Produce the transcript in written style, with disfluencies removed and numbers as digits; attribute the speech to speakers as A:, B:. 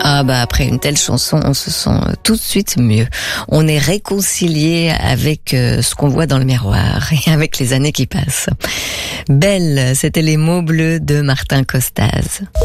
A: Ah bah après une telle chanson, on se sent tout de suite mieux. On est réconcilié avec ce qu'on voit dans le miroir et avec les années qui passent. Belle, c'était les mots bleus de Martin Costaz.